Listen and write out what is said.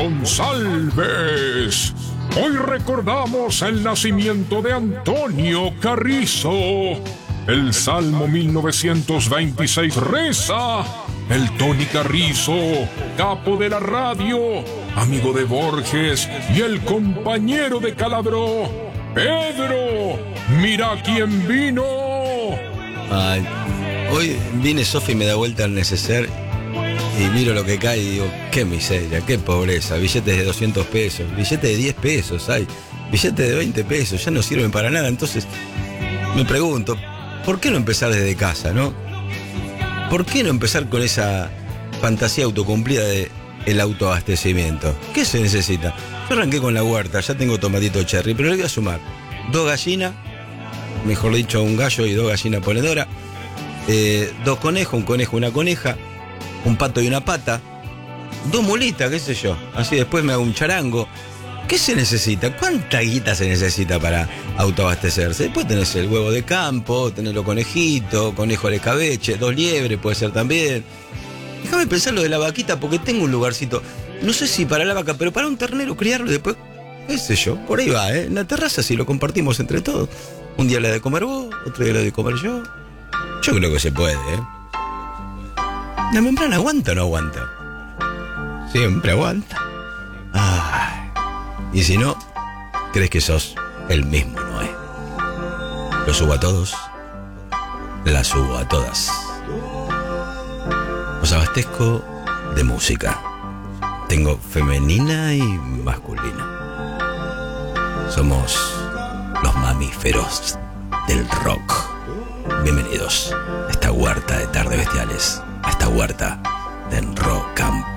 González. Hoy recordamos el nacimiento de Antonio Carrizo. El Salmo 1926 reza: el Tony Carrizo, capo de la radio, amigo de Borges y el compañero de Calabró. Pedro, mira quién vino. Ay, hoy viene Sofi y me da vuelta al neceser y miro lo que cae y digo, qué miseria, qué pobreza. Billetes de 200 pesos, billetes de 10 pesos, hay billetes de 20 pesos, ya no sirven para nada. Entonces me pregunto, ¿por qué no empezar desde casa, no? ¿Por qué no empezar con esa fantasía autocumplida de el autoabastecimiento? ¿Qué se necesita? Yo arranqué con la huerta, ya tengo tomatito cherry, pero le voy a sumar 2 gallinas, mejor dicho, un gallo y 2 gallinas ponedoras, 2 conejos, un conejo, una coneja, un pato y una pata, 2 mulitas, qué sé yo. Así después me hago un charango. ¿Qué se necesita? ¿Cuánta guita se necesita para autoabastecerse? Después tenés el huevo de campo, tenés los conejitos, conejo de escabeche, 2 liebres puede ser también. Déjame pensar lo de la vaquita porque tengo un lugarcito. No sé si para la vaca, pero para un ternero criarlo y después, qué sé yo, por ahí va, en la terraza si lo compartimos entre todos. Un día le de comer vos, otro día le de comer yo. Yo creo que se puede, ¿La membrana aguanta o no aguanta? Siempre aguanta. Ay. Y si no, crees que sos el mismo Noé. Lo subo a todos, la subo a todas. Os abastezco de música. Tengo femenina y masculina. Somos los mamíferos del rock. Bienvenidos a esta huerta de tardes bestiales, a esta huerta de rock and